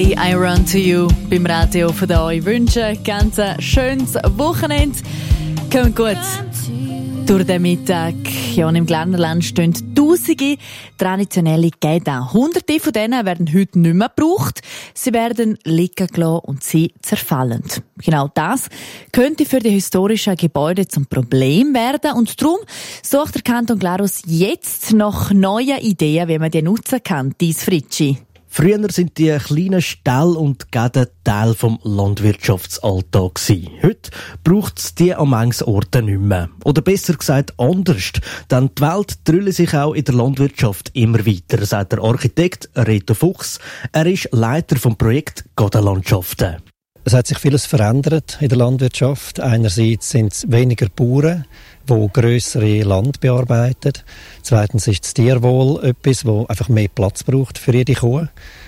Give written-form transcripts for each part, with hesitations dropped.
I Run To You beim Radio von euch wünschen ein ganz schönes Wochenende. Kommt gut durch den Mittag. Ja, und im Glarnerland stehen Tausende traditionelle Gäden. Hunderte von denen werden heute nicht mehr gebraucht. Sie werden liegen gelassen und sie zerfallen. Genau das könnte für die historischen Gebäude zum Problem werden. Und darum sucht der Kanton Glarus jetzt nach neuen Ideen, wie man die nutzen kann. Dies Fritschi. Früher sind die kleinen Ställe und Gäden Teil vom Landwirtschaftsalltag gewesen. Heute braucht es die an manchen Orten nicht mehr. Oder besser gesagt anders. Denn die Welt drüllt sich auch in der Landwirtschaft immer weiter, sagt der Architekt Reto Fuchs. Er ist Leiter vom Projekt Gadenlandschaften. Es hat sich vieles verändert in der Landwirtschaft. Einerseits sind es weniger Bauern, die grössere Land bearbeiten. Zweitens ist das Tierwohl etwas, das einfach mehr Platz braucht für jede Kuh.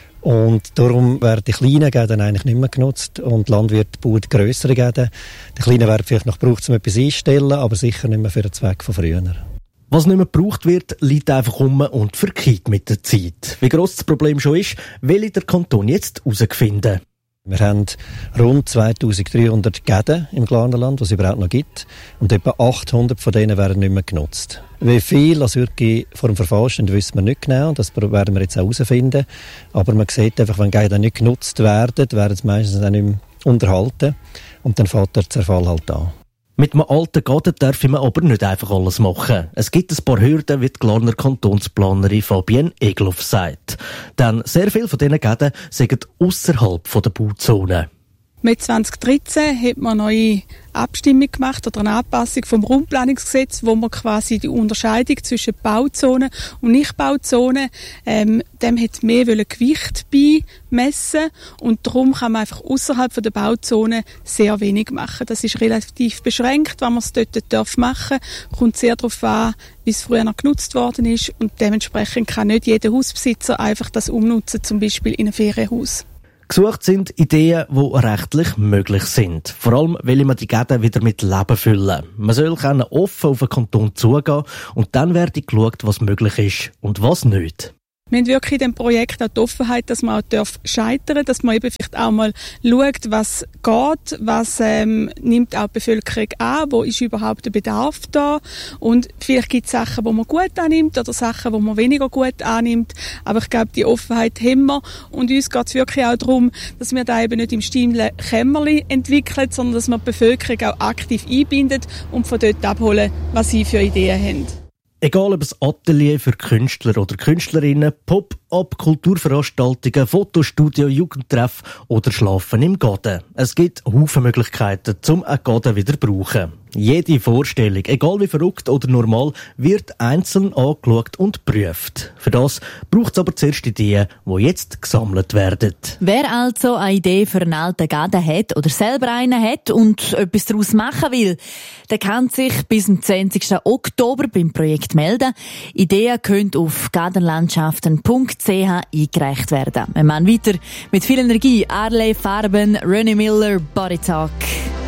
Und darum werden die kleinen Gäden eigentlich nicht mehr genutzt und die Landwirte bauen grössere Gäden. Die kleinen werden vielleicht noch gebraucht, um etwas einzustellen, aber sicher nicht mehr für den Zweck von früher. Was nicht mehr gebraucht wird, liegt einfach um und verkehrt mit der Zeit. Wie gross das Problem schon ist, will der Kanton jetzt herausfinden. Wir haben rund 2300 Gäden im Glarnerland, die es überhaupt noch gibt. Und etwa 800 von denen werden nicht mehr genutzt. Wie viel das wirklich vor dem Verfall stehen, wissen wir nicht genau. Das werden wir jetzt auch herausfinden. Aber man sieht einfach, wenn Gäden nicht genutzt werden sie meistens auch nicht mehr unterhalten. Und dann fängt der Zerfall halt an. Mit einem alten Gaden darf man aber nicht einfach alles machen. Es gibt ein paar Hürden, wie die Glarner Kantonsplanerin Fabienne Egloff sagt. Denn sehr viele von diesen Gäden sind ausserhalb der Bauzone. Mit 2013 hat man eine neue Abstimmung gemacht oder eine Anpassung vom Raumplanungsgesetz, wo man quasi die Unterscheidung zwischen Bauzonen und Nichtbauzonen, dem hat mehr Gewicht beimessen und darum kann man einfach außerhalb der Bauzone sehr wenig machen. Das ist relativ beschränkt, wenn man es dort machen darf. Kommt sehr darauf an, wie es früher noch genutzt worden ist und dementsprechend kann nicht jeder Hausbesitzer einfach das umnutzen, zum Beispiel in ein Ferienhaus. Gesucht sind Ideen, die rechtlich möglich sind. Vor allem will man die Gäden wieder mit Leben füllen. Man soll offen auf den Kanton zugehen und dann werde geschaut, was möglich ist und was nicht. Wir haben wirklich in diesem Projekt auch die Offenheit, dass man auch scheitern darf, dass man eben vielleicht auch mal schaut, was geht, was nimmt auch die Bevölkerung an, wo ist überhaupt der Bedarf da und vielleicht gibt es Sachen, die man gut annimmt oder Sachen, die man weniger gut annimmt, aber ich glaube, die Offenheit haben wir und uns geht es wirklich auch darum, dass wir da eben nicht im stillen Kämmerli entwickeln, sondern dass wir die Bevölkerung auch aktiv einbindet und von dort abholen, was sie für Ideen haben. Egal ob es Atelier für Künstler oder Künstlerinnen, Pop-up, Kulturveranstaltungen, Fotostudio, Jugendtreff oder Schlafen im Gaden. Es gibt Haufen Möglichkeiten, um einen Gaden wieder zu brauchen. Jede Vorstellung, egal wie verrückt oder normal, wird einzeln angeschaut und geprüft. Für das braucht es aber zuerst Ideen, die jetzt gesammelt werden. Wer also eine Idee für einen alten Gaden hat oder selber einen hat und etwas daraus machen will, der kann sich bis zum 20. Oktober beim Projekt melden. Ideen können auf gadenlandschaften.ch eingereicht werden. Wir machen weiter mit viel Energie. Arley Farben, René Miller, Body Talk.